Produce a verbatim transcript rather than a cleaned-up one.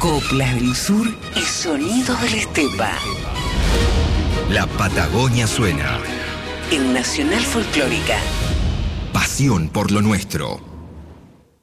Coplas del sur y sonidos de la estepa. La Patagonia suena. En Nacional Folclórica. Pasión por lo nuestro.